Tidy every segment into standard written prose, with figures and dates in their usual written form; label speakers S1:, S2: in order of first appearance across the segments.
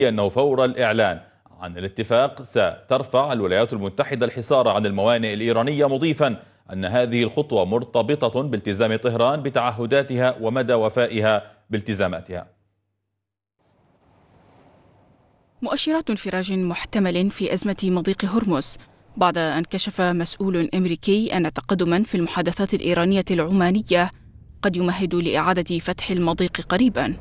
S1: أنه فور الإعلان عن الاتفاق سترفع الولايات المتحدة الحصار عن الموانئ الإيرانية، مضيفا أن هذه الخطوة مرتبطة بالتزام طهران بتعهداتها ومدى وفائها بالتزاماتها.
S2: مؤشرات انفراج محتمل في أزمة مضيق هرمز بعد أن كشف مسؤول أمريكي أن تقدما في المحادثات الإيرانية العمانية قد يمهد لإعادة فتح المضيق قريبا.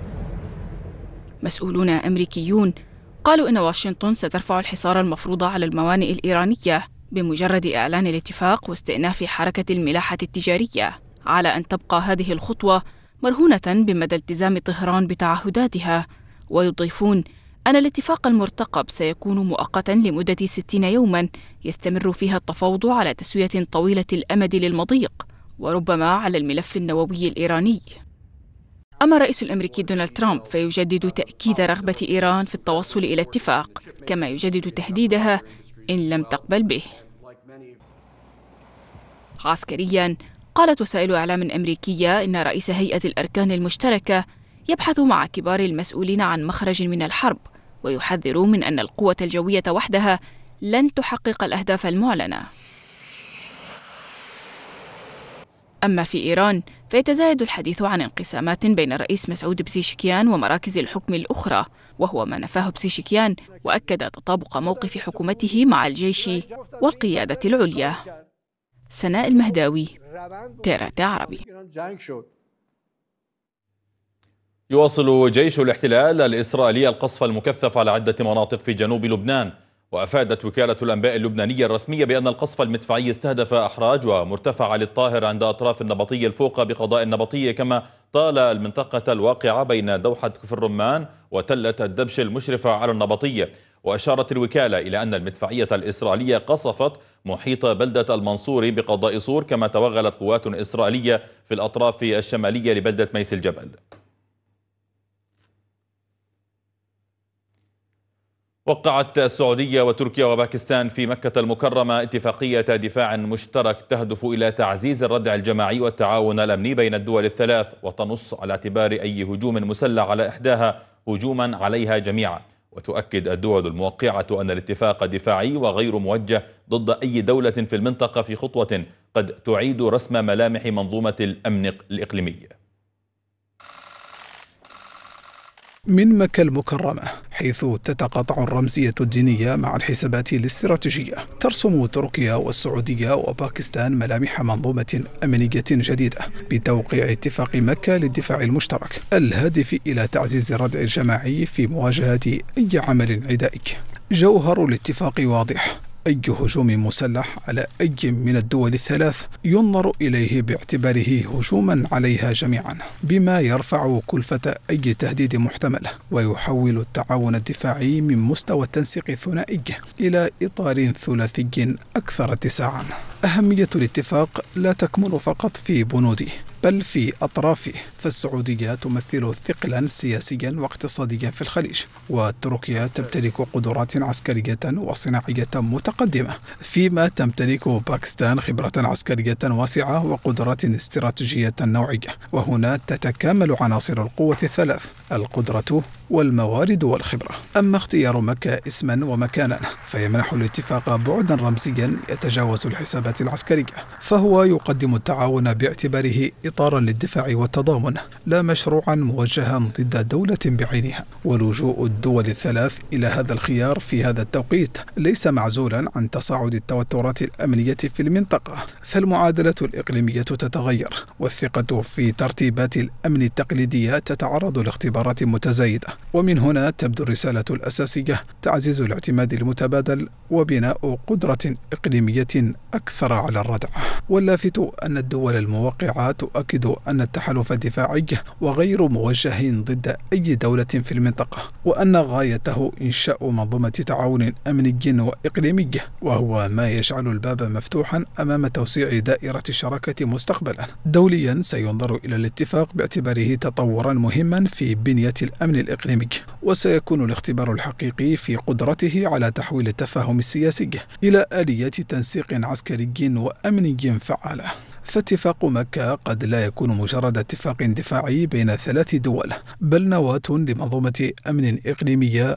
S2: مسؤولون أمريكيون قالوا إن واشنطن سترفع الحصار المفروض على الموانئ الإيرانية بمجرد إعلان الاتفاق واستئناف حركة الملاحة التجارية، على أن تبقى هذه الخطوة مرهونة بمدى التزام طهران بتعهداتها. ويضيفون أن الاتفاق المرتقب سيكون مؤقتا لمدة 60 يوما يستمر فيها التفاوض على تسوية طويلة الأمد للمضيق، وربما على الملف النووي الإيراني. أما الرئيس الأمريكي دونالد ترامب فيجدد تأكيد رغبة إيران في التوصل إلى اتفاق، كما يجدد تهديدها إن لم تقبل به. عسكريا، قالت وسائل إعلام أمريكية إن رئيس هيئة الأركان المشتركة يبحث مع كبار المسؤولين عن مخرج من الحرب، ويحذر من أن القوة الجوية وحدها لن تحقق الأهداف المعلنة. أما في إيران فيتزايد الحديث عن انقسامات بين الرئيس مسعود بزيشكيان ومراكز الحكم الأخرى، وهو ما نفاه بزيشكيان، وأكد تطابق موقف حكومته مع الجيش والقيادة العليا. سناء المهداوي، TRT عربي.
S1: يواصل جيش الاحتلال الإسرائيلي القصف المكثف على عدة مناطق في جنوب لبنان، وأفادت وكالة الأنباء اللبنانية الرسمية بأن القصف المدفعي استهدف أحراج ومرتفع للطاهر عند أطراف النبطية الفوقى بقضاء النبطية، كما طال المنطقة الواقعة بين دوحة كفر رمان وتلة الدبش المشرفة على النبطية. وأشارت الوكالة إلى أن المدفعية الإسرائيلية قصفت محيط بلدة المنصوري بقضاء صور، كما توغلت قوات إسرائيلية في الأطراف الشمالية لبلدة ميس الجبل. وقعت السعودية وتركيا وباكستان في مكة المكرمة اتفاقية دفاع مشترك تهدف إلى تعزيز الردع الجماعي والتعاون الأمني بين الدول الثلاث، وتنص على اعتبار أي هجوم مسلح على إحداها هجوما عليها جميعا. وتؤكد الدول الموقعة أن الاتفاق دفاعي وغير موجه ضد أي دولة في المنطقة، في خطوة قد تعيد رسم ملامح منظومة الأمن الإقليمية.
S3: من مكة المكرمة، حيث تتقاطع الرمزية الدينية مع الحسابات الاستراتيجية، ترسم تركيا والسعودية وباكستان ملامح منظومة أمنية جديدة بتوقيع اتفاق مكة للدفاع المشترك الهادف إلى تعزيز الردع الجماعي في مواجهة أي عمل عدائي. جوهر الاتفاق واضح: أي هجوم مسلح على أي من الدول الثلاث ينظر إليه باعتباره هجوما عليها جميعا، بما يرفع كلفة أي تهديد محتمل، ويحول التعاون الدفاعي من مستوى التنسيق الثنائي إلى إطار ثلاثي أكثر اتساعا. أهمية الاتفاق لا تكمن فقط في بنوده بل في أطرافه، فالسعودية تمثل ثقلا سياسيا واقتصاديا في الخليج، وتركيا تمتلك قدرات عسكرية وصناعية متقدمة، فيما تمتلك باكستان خبرة عسكرية واسعة وقدرات استراتيجية نوعية. وهنا تتكامل عناصر القوة الثلاث: القدرة والموارد والخبرة. أما اختيار مكة اسما ومكانا فيمنح الاتفاق بعدا رمزيا يتجاوز الحسابات العسكرية، فهو يقدم التعاون باعتباره إطارا للدفاع والتضامن، لا مشروعا موجها ضد دولة بعينها. ولجوء الدول الثلاث إلى هذا الخيار في هذا التوقيت ليس معزولا عن تصاعد التوترات الأمنية في المنطقة، فالمعادلة الإقليمية تتغير، والثقة في ترتيبات الأمن التقليدية تتعرض لاختبارات متزايدة. ومن هنا تبدو الرسالة الأساسية: تعزيز الاعتماد المتبادل وبناء قدرة إقليمية أكثر على الردع. واللافت أن الدول الموقعة تؤكد أن التحالف الدفاعي وغير موجه ضد أي دولة في المنطقة، وأن غايته إنشاء منظومة تعاون أمني وإقليمي، وهو ما يجعل الباب مفتوحا أمام توسيع دائرة الشراكة مستقبلا. دوليا سينظر إلى الاتفاق باعتباره تطورا مهما في بنية الأمن الإقليمي، وسيكون الاختبار الحقيقي في قدرته على تحويل التفاهم السياسي إلى آليات تنسيق عسكري وأمني فعالة. فاتفاق مكة قد لا يكون مجرد اتفاق دفاعي بين 3 دول، بل نواة لمنظومة أمن إقليمية